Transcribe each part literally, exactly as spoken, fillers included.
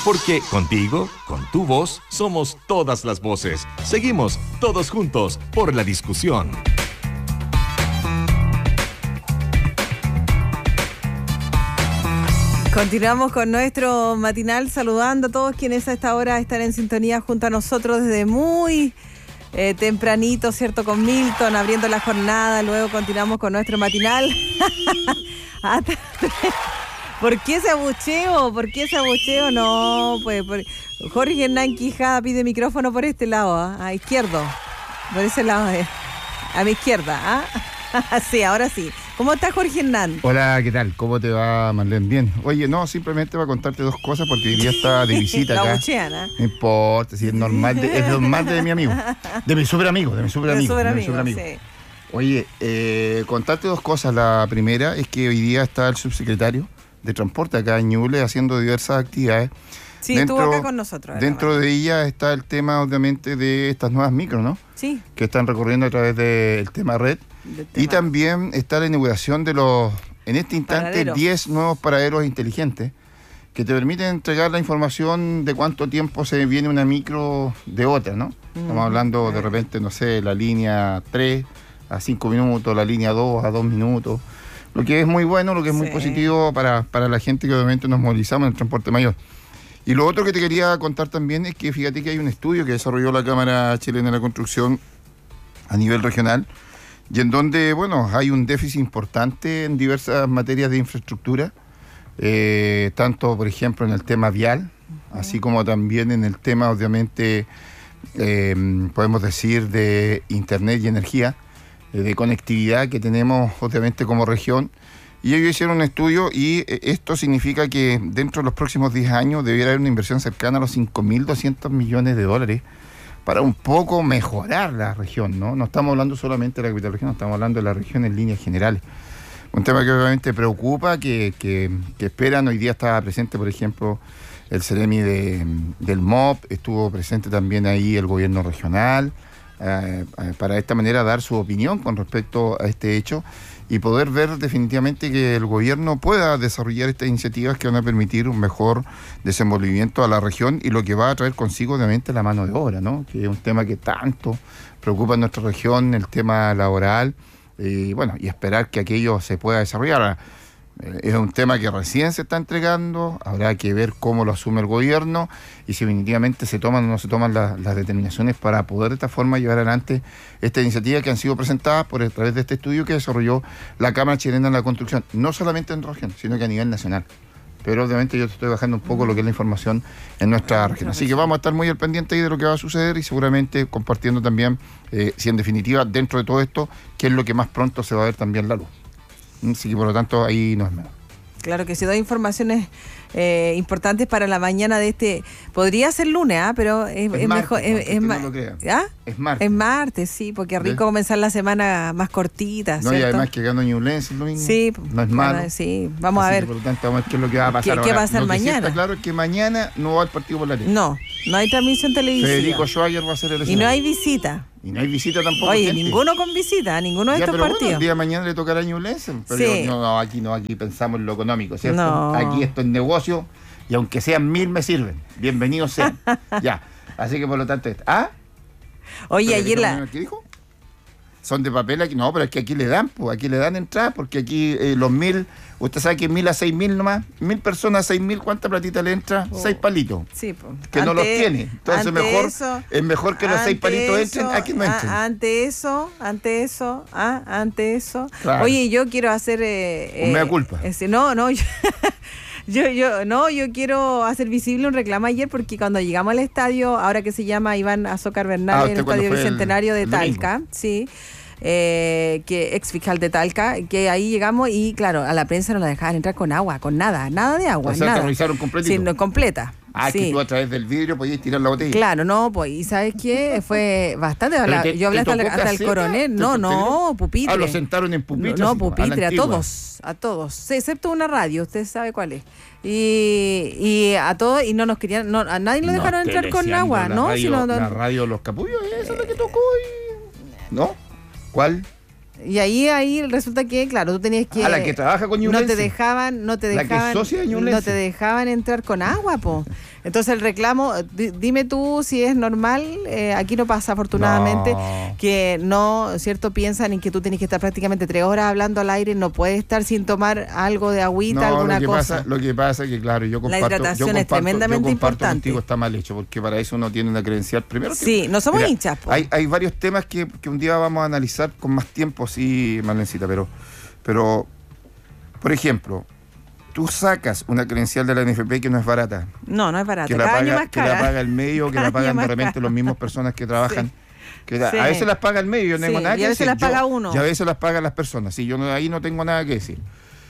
Porque contigo, con tu voz, somos todas las voces. Seguimos todos juntos por la discusión. Continuamos con nuestro matinal, saludando a todos quienes a esta hora están en sintonía junto a nosotros desde muy eh, tempranito, ¿cierto? Con Milton, abriendo la jornada. Luego continuamos con nuestro matinal. ¿Por qué ese abucheo? ¿Por qué ese abucheo? No, pues por... Jorge Hernán Quijada pide micrófono por este lado, ¿eh? A izquierdo, por ese lado, eh. A mi izquierda, ¿ah? Sí, ahora sí. ¿Cómo está Jorge Hernán? Hola, ¿qué tal? ¿Cómo te va, Marlene? Bien. Oye, no, simplemente para contarte dos cosas porque hoy día está de visita acá. Abuchean, ¿eh? No importa, si es normal, de, es normal de mi amigo. De mi super amigo, de mi super amigo. De mi amigo, super amigo. sí. Oye, eh, contarte dos cosas. La primera es que hoy día está el subsecretario de Transporte acá en Ñuble haciendo diversas actividades. Sí, dentro, estuvo acá con nosotros. Dentro de ella está el tema, obviamente, de estas nuevas micros, ¿no? Sí. Que están recorriendo a través del tema red. De tema. Y también está la inauguración de los, en este instante, diez nuevos paraderos inteligentes que te permiten entregar la información de cuánto tiempo se viene una micro de otra, ¿no? Mm. Estamos hablando de repente, no sé, la línea tres a cinco minutos, la línea dos a dos minutos. Lo que es muy bueno, lo que es sí. muy positivo para, para la gente que obviamente nos movilizamos en el transporte mayor. Y lo otro que te quería contar también es que fíjate que hay un estudio que desarrolló la Cámara Chilena de la Construcción a nivel regional y en donde, bueno, hay un déficit importante en diversas materias de infraestructura, eh, tanto, por ejemplo, en el tema vial, uh-huh. así como también en el tema, obviamente, eh, podemos decir, de internet y energía, eh, de conectividad que tenemos, obviamente, como región. Y ellos hicieron un estudio y esto significa que dentro de los próximos diez años debiera haber una inversión cercana a los cinco mil doscientos millones de dólares para un poco mejorar la región, ¿no? No estamos hablando solamente de la capital región, estamos hablando de la región en líneas generales. Un tema que obviamente preocupa, que, que, que esperan. Hoy día estaba presente, por ejemplo, el Ceremi de, del M O P, estuvo presente también ahí el gobierno regional, eh, para de esta manera dar su opinión con respecto a este hecho y poder ver definitivamente que el gobierno pueda desarrollar estas iniciativas que van a permitir un mejor desenvolvimiento a la región y lo que va a traer consigo obviamente la mano de obra, ¿no? Que es un tema que tanto preocupa en nuestra región, el tema laboral, y eh, bueno, y esperar que aquello se pueda desarrollar. Eh, es un tema que recién se está entregando, habrá que ver cómo lo asume el gobierno y si definitivamente se toman o no se toman la, las determinaciones para poder de esta forma llevar adelante esta iniciativa que han sido presentadas por a través de este estudio que desarrolló la Cámara Chilena de la Construcción, no solamente en nuestra región, sino que a nivel nacional. Pero obviamente yo te estoy bajando un poco lo que es la información en nuestra región. Así que vamos a estar muy al pendiente ahí de lo que va a suceder y seguramente compartiendo también, eh, si en definitiva, dentro de todo esto, qué es lo que más pronto se va a ver también la luz. Así que por lo tanto ahí no es menos. Claro que sí, doy informaciones eh, importantes para la mañana de este. Podría ser lunes, ¿ah? Pero es, es, es martes, mejor. Es, es, no lo crea. ¿Ah? Es martes. Es martes, sí, porque es rico ¿ves? Comenzar la semana más cortita. No, ¿cierto? y además que gano Ñublense el domingo. Sí, no es malo. Bueno, sí, vamos así a ver. Por lo tanto, vamos a ver qué es lo que va a pasar. ¿Qué, ahora. ¿qué va a pasar lo mañana? Que sí está claro es que mañana no va el partido por la tele. No, no hay transmisión televisiva. Federico Schwager va a ser el Y no hay visita. Y no hay visita tampoco. Oye, gente. ninguno con visita, ninguno de ya, estos pero partidos. Bueno, el día de mañana le tocará a Ñublense. Pero sí. yo, no, no, aquí no, aquí pensamos en lo económico, ¿cierto? No. Aquí esto es negocio y aunque sean mil me sirven. Bienvenidos sean. Ya. Así que por lo tanto, ¿ah? Oye, ayer la... ¿Qué dijo? Son de papel aquí. No, pero es que aquí le dan, pues aquí le dan entrada, porque aquí eh, los mil, usted sabe que mil a seis mil nomás, mil personas a seis mil, ¿cuánta platita le entra? Oh. Seis palitos. Sí, pues. Que ante, no los tiene. Entonces mejor eso, es mejor que los seis palitos eso, entren a que no entren. A, ante eso, ante eso, ah, ante eso. Claro. Oye, yo quiero hacer... Eh, Un mea culpa. Eh, no, no, yo... Yo, yo, no, yo quiero hacer visible un reclamo ayer porque cuando llegamos al estadio, ahora que se llama Iván Azócar Bernal, ah, el Estadio Bicentenario el, de Talca, sí, eh, que ex fiscal de Talca, que ahí llegamos y claro, a la prensa no la dejaban entrar con agua, con nada, nada de agua, o sea, nada. te revisaron completito. Sí, no, completa. Ah, sí. Que tú a través del vidrio podías tirar la botella. Claro, no, pues, ¿y sabes qué? Fue bastante, habla, te, yo hablé hasta, la, hasta el coronel, no, no, pupitre. Ah, lo sentaron en pupitre. No, así, pupitre, a, a todos, a todos, sí, excepto una radio, usted sabe cuál es. Y, y a todos, y no nos querían, no, a nadie lo no, dejaron entrar con agua, la ¿no? Radio, Sino, la radio Los Capullos, esa es la que tocó y... ¿No? ¿Cuál? Y ahí, ahí resulta que, claro, tú tenías que... A la que trabaja con Ñublense. No te dejaban, no te dejaban... La que es socia de Ñublense. No te dejaban entrar con agua, po. Entonces el reclamo, di, dime tú si es normal, eh, aquí no pasa afortunadamente, No. que no, ¿cierto? Piensan en que tú tienes que estar prácticamente tres horas hablando al aire, no puedes estar sin tomar algo de agüita, No, alguna lo que cosa. Pasa, lo que pasa es que, claro, yo comparto, La hidratación yo comparto, es tremendamente yo comparto importante. contigo, está mal hecho, porque para eso uno tiene una credencial. Primero, Sí, no somos mira, hinchas. Po. Hay, hay varios temas que, que un día vamos a analizar con más tiempo, sí, Marlencita, pero, pero, por ejemplo, tú sacas una credencial de la N F P que no es barata. No, no es barata. Que la, Cada año paga, más que cara. la paga el medio, que Cada la pagan año de más repente cara. las mismas personas que trabajan. Sí. Que la, Sí. A veces las paga el medio, yo no Sí, tengo nada y que a veces decir. las paga Yo- uno. Y a veces las pagan las personas, sí, yo no, ahí no tengo nada que decir.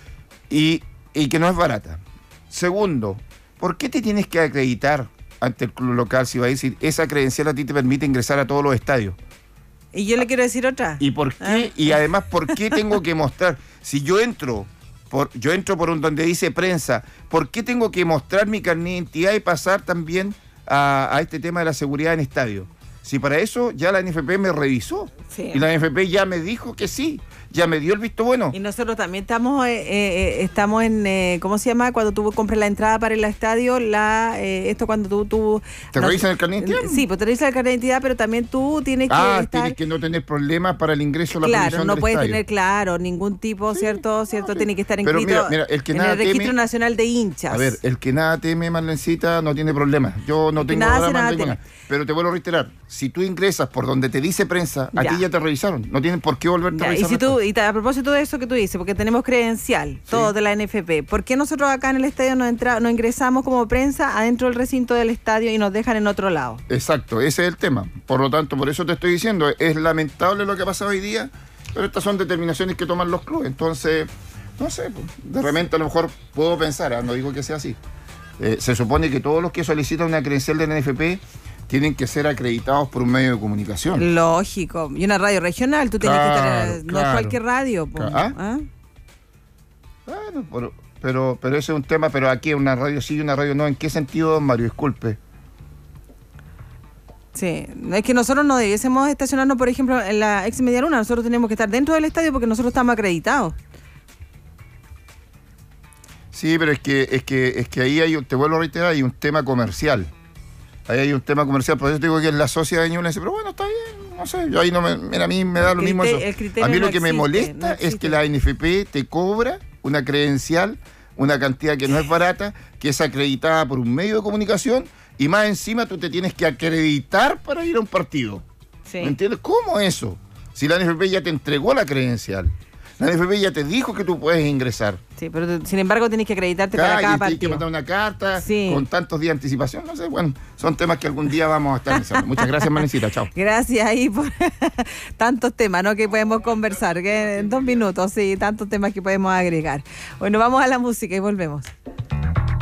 Y, y que no es barata. Segundo, ¿por qué te tienes que acreditar ante el club local si va a decir esa credencial a ti te permite ingresar a todos los estadios? Y yo le quiero decir otra. ¿Y por qué? Ah. Y además, ¿por qué tengo que mostrar? Si yo entro por yo entro por un donde dice prensa, ¿por qué tengo que mostrar mi carnet de identidad y pasar también a, a este tema de la seguridad en estadio? Si para eso ya la N F P me revisó. Sí. Y la N F P ya me dijo que sí, ya me dio el visto bueno. Y nosotros también estamos eh, eh, estamos en, eh, ¿cómo se llama? Cuando tú compras la entrada para el estadio, la eh, esto cuando tú... tú ¿Te no, revisan el carnet de identidad? Sí, pues te revisan el carnet de identidad, pero también tú tienes que Ah, estar... tienes que no tener problemas para el ingreso a la Claro, provisión no del puedes estadio. tener, claro, ningún tipo, Sí, ¿cierto? ¿Cierto? sí. Tiene que estar Pero inscrito mira, mira, el que en nada el Registro teme- Nacional de Hinchas. A ver, el que nada teme, Marlencita, no tiene problemas. Yo no tengo nada drama, hace, no nada tengo teme. nada. Pero te vuelvo a reiterar, si tú ingresas por donde te dice prensa, Ya. aquí ya te revisaron. No tienen por qué volverte Ya, a y revisar. si tú, después. y ta- a propósito de eso que tú dices, porque tenemos credencial, todos de la N F P, ¿por qué nosotros acá en el estadio no, entra, no ingresamos como prensa adentro del recinto del estadio y nos dejan en otro lado? Exacto, ese es el tema. Por lo tanto, por eso te estoy diciendo, es lamentable lo que ha pasado hoy día, pero estas son determinaciones que toman los clubes. Entonces, no sé, pues, de repente a lo mejor puedo pensar, ¿ah? No digo que sea así. Eh, se supone que todos los que solicitan una credencial de la N F P tienen que ser acreditados por un medio de comunicación. Lógico. Y una radio regional, tú tienes Claro, que estar... No claro. es cualquier radio. po. ¿Ah? ¿Ah? Bueno, pero, pero, pero ese es un tema, pero aquí una radio sí y una radio no. ¿En qué sentido, don Mario? Disculpe. Sí, no es que nosotros no debiésemos estacionarnos, por ejemplo, en la ex media luna, nosotros tenemos que estar dentro del estadio porque nosotros estamos acreditados. Sí, pero es que, es que, es que ahí hay, un- te vuelvo a reiterar, hay un tema comercial. Ahí hay un tema comercial, por eso te digo que es la sociedad de Ñublense, pero bueno, está bien, no sé, yo ahí no me, mira, a mí me da El lo mismo criterio- eso. el criterio A mí lo no que me existe, molesta no es que existe. la N F P te cobra una credencial, una cantidad que no es barata, que es acreditada por un medio de comunicación, y más encima tú te tienes que acreditar para ir a un partido. Sí. ¿Me entiendes? ¿Cómo eso? Si la N F P ya te entregó la credencial, la N F P ya te dijo que tú puedes ingresar. Sí, pero tú- sin embargo tienes que acreditarte para Cada, cada y tienes que partido. mandar una carta Sí. con tantos días de anticipación, no sé, bueno, son temas que algún día vamos a estar pensando. Muchas gracias, Manecita, chao. Gracias ahí por tantos temas, ¿no? Que podemos conversar, que en dos minutos, sí, tantos temas que podemos agregar. Bueno, vamos a la música y volvemos.